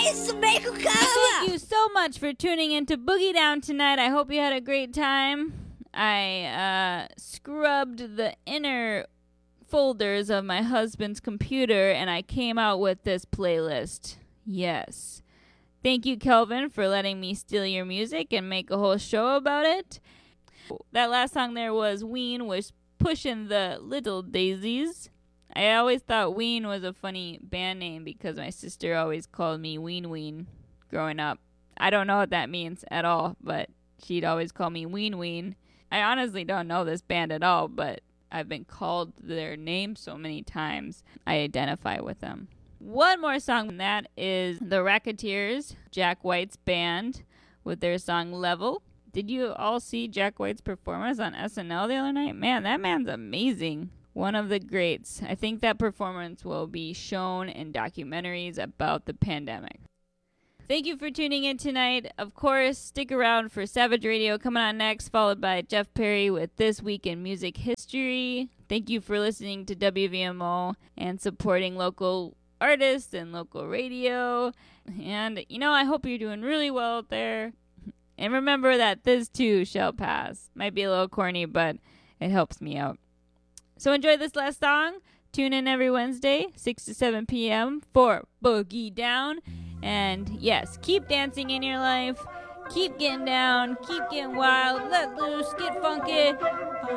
Thank you so much for tuning in to Boogie Down tonight. I hope you had a great time. I scrubbed the inner folders of my husband's computer and I came out with this playlist. Yes. Thank you, Kelvin, for letting me steal your music and make a whole show about it. That last song there was Ween, was Pushing the Little Daisies. I always thought Ween was a funny band name because my sister always called me Ween Ween growing up. I don't know what that means at all, but she'd always call me Ween Ween. I honestly don't know this band at all, but I've been called their name so many times, I identify with them. One more song, and that is The Racketeers, Jack White's band, with their song Level. Did you all see Jack White's performance on SNL the other night? Man, that man's amazing. One of the greats. I think that performance will be shown in documentaries about the pandemic. Thank you for tuning in tonight. Of course, stick around for Savage Radio coming on next, followed by Jeff Perry with This Week in Music History. Thank you for listening to WVMO and supporting local artists and local radio. And, I hope you're doing really well out there. And remember that this too shall pass. Might be a little corny, but it helps me out. So enjoy this last song. Tune in every Wednesday, 6 to 7 p.m. for Boogie Down. And yes, keep dancing in your life. Keep getting down. Keep getting wild. Let loose. Get funky.